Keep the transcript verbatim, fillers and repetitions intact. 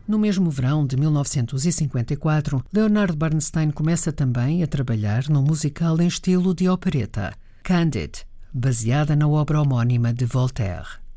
No mesmo verão de mil novecentos e cinquenta e quatro, Leonard Bernstein começa também a trabalhar num musical em estilo de opereta, Candide, baseada na obra homónima de Voltaire.